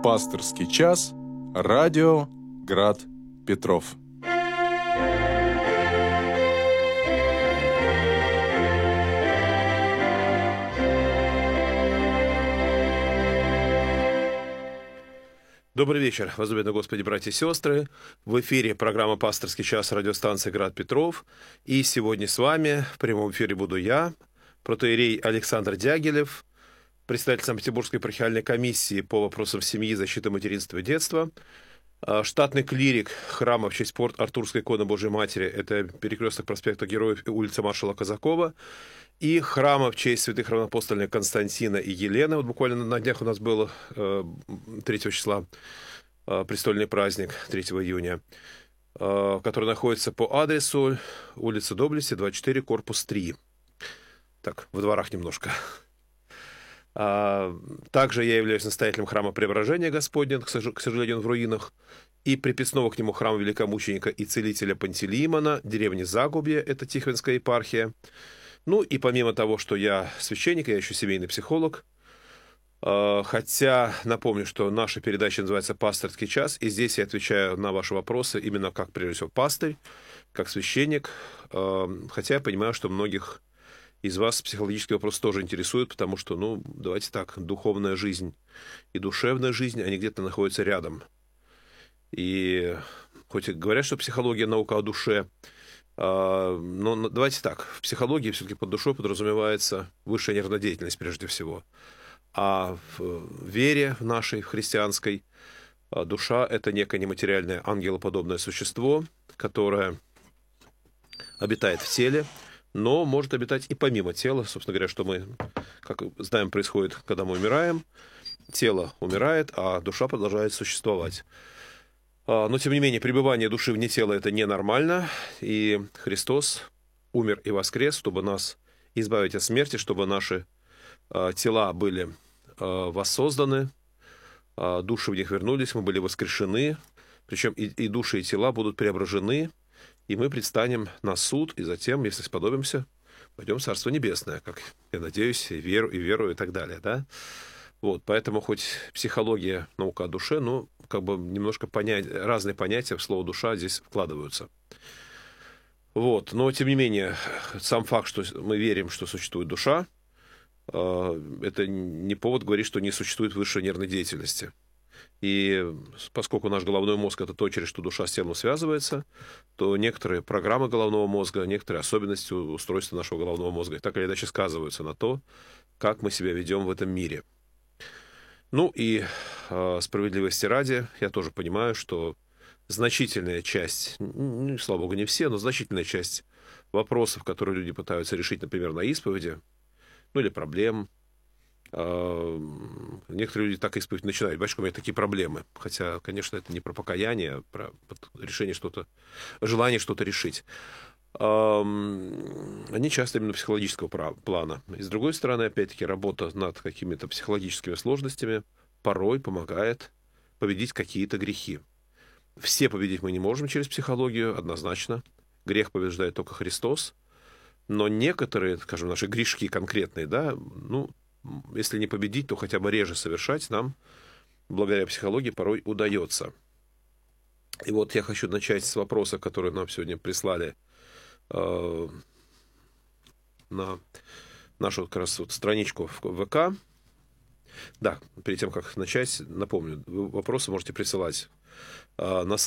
Пасторский час. Радио Град Петров. Добрый вечер, возлюбленные Господи, братья и сестры. В эфире программа «Пасторский час» радиостанции «Град Петров». И сегодня с вами в прямом эфире буду я, протоиерей Александр Дягилев, председатель Санкт-Петербургской епархиальной комиссии по вопросам семьи, защиты материнства и детства, штатный клирик храма в честь Порт-Артурской иконы Божьей Матери, это перекресток проспекта Героев и улица маршала Казакова, и храма в честь святых равноапостольных Константина и Елены. Вот буквально на днях у нас был 3 числа престольный праздник, 3 июня, который находится по адресу улица Доблести, 24, корпус 3. Так, во дворах немножко. Также я являюсь настоятелем храма Преображения Господня, к сожалению, он в руинах, и приписного к нему храма великомученика и целителя Пантелеимона, деревни Загубье, это Тихвинская епархия. Ну и помимо того, что я священник, я еще семейный психолог. Хотя напомню, что наша передача называется «Пасторский час», и здесь я отвечаю на ваши вопросы именно как, прежде всего, пастырь, как священник. Хотя я понимаю, что многих из вас психологический вопрос тоже интересует, потому что, давайте так, духовная жизнь и душевная жизнь, они где-то находятся рядом. И хоть и говорят, что психология — наука о душе, но давайте так, в психологии все-таки под душой подразумевается высшая нервная деятельность прежде всего. А в вере в нашей, в христианской, душа — это некое нематериальное ангелоподобное существо, которое обитает в теле, но может обитать и помимо тела. Собственно говоря, что мы, как знаем, происходит, когда мы умираем. Тело умирает, а душа продолжает существовать. Но, тем не менее, пребывание души вне тела — это ненормально, и Христос умер и воскрес, чтобы нас избавить от смерти, чтобы наши тела были воссозданы, души в них вернулись, мы были воскрешены, причем и души, и тела будут преображены, и мы предстанем на суд, и затем, если сподобимся, пойдем в Царство Небесное, как я надеюсь, и верую, и так далее, да? Вот, поэтому хоть психология, наука о душе, немножко разные понятия в слово «душа» здесь вкладываются. Вот, но, тем не менее, сам факт, что мы верим, что существует душа, это не повод говорить, что не существует высшей нервной деятельности. И поскольку наш головной мозг — это то, через что душа с телом связывается, то некоторые программы головного мозга, некоторые особенности устройства нашего головного мозга так или иначе сказываются на то, как мы себя ведем в этом мире. И справедливости ради, я тоже понимаю, что значительная часть, слава богу, не все, но значительная часть вопросов, которые люди пытаются решить, например, на исповеди, или проблем, некоторые люди так исповедь начинают: «Батюшка, у меня такие проблемы». Хотя, конечно, это не про покаяние, а про решение желание что-то решить. Они часто именно психологического плана. И с другой стороны, опять-таки, работа над какими-то психологическими сложностями порой помогает победить какие-то грехи. Все победить мы не можем через психологию, однозначно. Грех побеждает только Христос. Но некоторые, скажем, наши грешки конкретные, если не победить, то хотя бы реже совершать нам, благодаря психологии, порой удается. И вот я хочу начать с вопроса, который нам сегодня прислали на нашу как раз страничку в ВК. Да, перед тем, как начать, напомню, вы вопросы можете присылать на